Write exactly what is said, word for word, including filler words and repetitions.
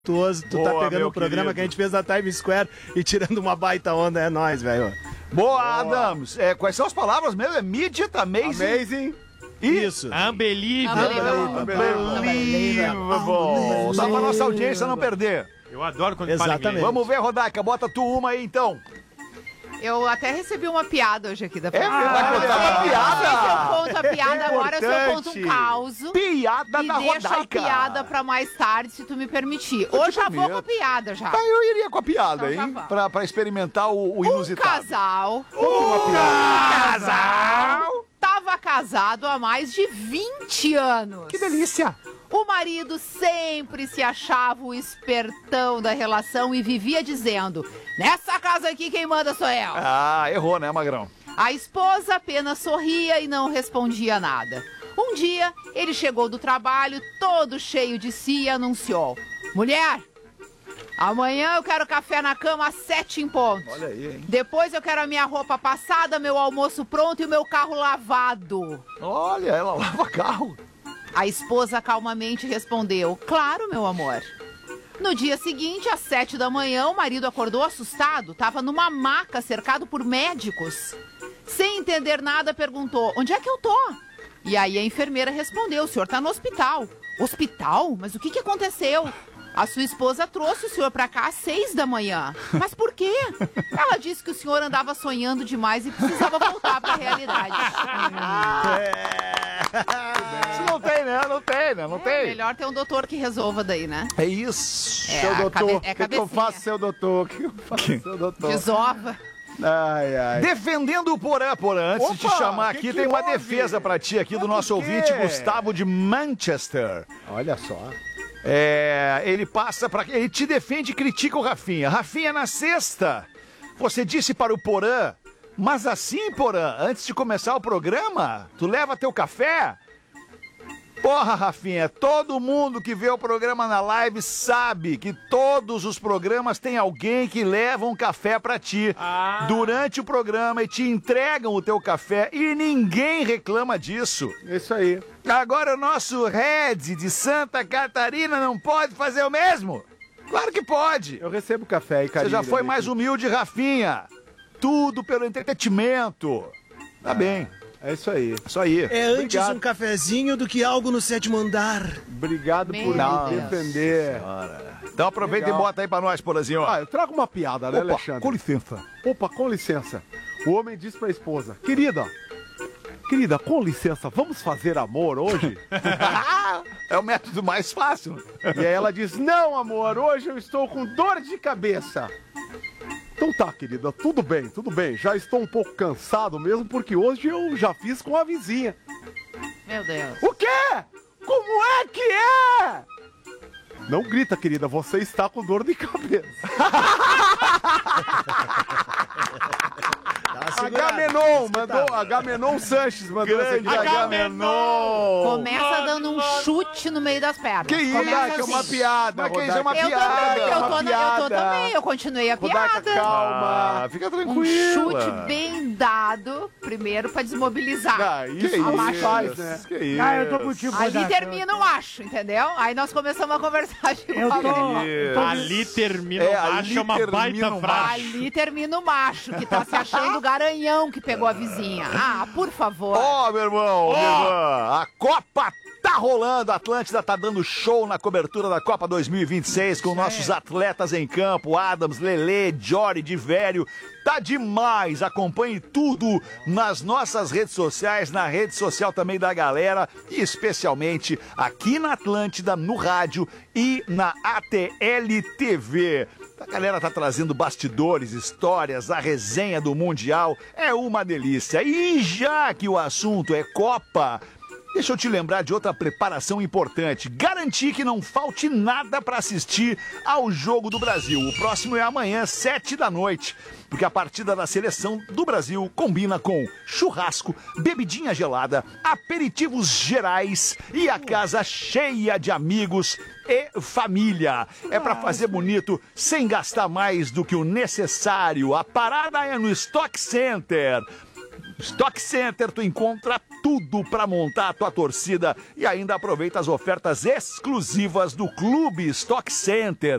Tu Boa, tá pegando o programa querido. que a gente fez da Times Square e tirando uma baita onda, é nóis, velho. Boa, Adams. É, quais são as palavras mesmo? É immediate, amazing. Amazing. Isso. Unbelievable. Unbelievable. Só pra nossa audiência não perder. Eu adoro quando Exatamente. fala inglês. Vamos ver, Rodaica, bota tu uma aí então. Eu até recebi uma piada hoje aqui da É verdade, ah, uma piada. Se eu conto a piada É agora, se eu conto um caos. Piada e da deixo Rodaica. a piada pra mais tarde, se tu me permitir. Eu Hoje já prometo. vou com a piada, já. Tá, eu iria com a piada, Então, hein? já Pra, pra experimentar o, o Um inusitado. casal... Um casal... Tava casado há mais de vinte anos. Que delícia. O marido sempre se achava o espertão da relação e vivia dizendo: nessa casa aqui quem manda sou eu. Ah, errou, né, Magrão? A esposa apenas sorria e não respondia nada. Um dia, ele chegou do trabalho todo cheio de si e anunciou: mulher, amanhã eu quero café na cama às sete em ponto. Olha aí, hein? Depois eu quero a minha roupa passada, meu almoço pronto e o meu carro lavado. Olha, ela lava carro. A esposa calmamente respondeu: claro, meu amor. No dia seguinte, às sete da manhã, o marido acordou assustado. Tava numa maca cercado por médicos. Sem entender nada, perguntou: onde é que eu tô? E aí a enfermeira respondeu: o senhor tá no hospital. Hospital? Mas o que que aconteceu? A sua esposa trouxe o senhor pra cá às seis da manhã. Mas por quê? Ela disse que o senhor andava sonhando demais e precisava voltar pra realidade. Isso não tem, né? Não tem, né? Não É tem. melhor ter um doutor que resolva daí, né? É isso. É, Seu a doutor, cabe- é o que, que eu cabecinha. faço, seu doutor? O que eu faço, seu doutor? Desova. Ai, ai. Defendendo o Porã, Porã, antes de te Opa, chamar que aqui, que tem uma houve? defesa pra ti aqui do Mas nosso por quê? ouvinte, Gustavo de Manchester. Olha só. É, ele passa pra... Ele te defende e critica o Rafinha. Rafinha, na sexta, você disse para o Porã, mas assim, Porã, antes de começar o programa, tu leva teu café? Porra, Rafinha, todo mundo que vê o programa na live sabe que todos os programas tem alguém que leva um café pra ti Ah. durante o programa e te entregam o teu café e ninguém reclama disso. Isso aí. Agora o nosso Red de Santa Catarina não pode fazer o mesmo? Claro que pode. Eu recebo café e Você carinho. já foi da mais equipe. humilde, Rafinha. Tudo pelo entretenimento. Tá bem. É isso aí. Isso aí. É antes Obrigado. um cafezinho do que algo no sétimo andar. Obrigado Meu por Deus. me defender. Então aproveita Legal. e bota aí pra nós, Porazinho. Ah, eu trago uma piada, né, Opa, Alexandre? com licença. Opa, com licença. O homem diz pra esposa: querida, querida, com licença, vamos fazer amor hoje? É o método mais fácil. E aí ela diz: não, amor, hoje eu estou com dor de cabeça. Então tá, querida, tudo bem, tudo bem. Já estou um pouco cansado mesmo, porque hoje eu já fiz com a vizinha. Meu Deus. O quê? Como é que é? Não grita, querida, você está com dor de cabeça. Dá uma segurada. Agamenon, mandou, Agamenon Sanches mandou essa aqui. Agamenon! Começa dando um chute no meio das pernas. Que isso? Começa Rodaica, é uma assim. piada, Mas que isso é uma Eu piada, também, eu uma tô, na- eu tô piada. também, eu continuei a Rodaica, piada. calma. Ah, fica Um tranquila. chute bem dado, primeiro pra desmobilizar. Ah, isso Que não isso? faz, né? Que isso? Ah, eu tô contigo, Ali Rodaica. termina o macho, entendeu? Aí nós começamos a conversar de Eu igual. tô... Isso. Ali termina É, o macho, ali é uma termina baita o frase. Ali termina o macho, que tá se achando o garanhão que pegou a vizinha. Ah, por favor. Ó, meu irmão, minha irmã, a Copa tá rolando, a Atlântida tá dando show na cobertura da Copa dois mil e vinte e seis com nossos atletas em campo, Adams, Lelê, Jory, Divério, tá demais, acompanhe tudo nas nossas redes sociais, na rede social também da galera e especialmente aqui na Atlântida, no rádio e na A T L T V. A galera tá trazendo bastidores, histórias, a resenha do Mundial, é uma delícia. E já que o assunto é Copa, deixa eu te lembrar de outra preparação importante. Garantir que não falte nada para assistir ao Jogo do Brasil. O próximo é amanhã, sete da noite. Porque a partida da seleção do Brasil combina com churrasco, bebidinha gelada, aperitivos gerais e a casa cheia de amigos e família. É para fazer bonito sem gastar mais do que o necessário. A parada é no Stock Center. Stock Center, tu encontra tudo para montar a tua torcida e ainda aproveita as ofertas exclusivas do Clube Stock Center.